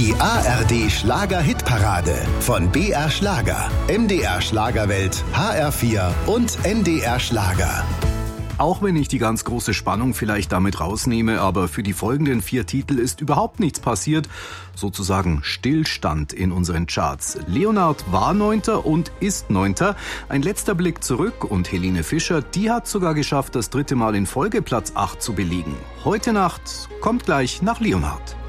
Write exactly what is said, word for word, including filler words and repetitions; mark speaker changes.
Speaker 1: Die A R D Schlager-Hitparade von B R Schlager, M D R Schlagerwelt, H R vier und N D R Schlager.
Speaker 2: Auch wenn ich die ganz große Spannung vielleicht damit rausnehme, aber für die folgenden vier Titel ist überhaupt nichts passiert. Sozusagen Stillstand in unseren Charts. Leonard war Neunter und ist Neunter. Ein letzter Blick zurück und Helene Fischer, die hat sogar geschafft, das dritte Mal in Folge Platz acht zu belegen. Heute Nacht kommt gleich nach Leonard.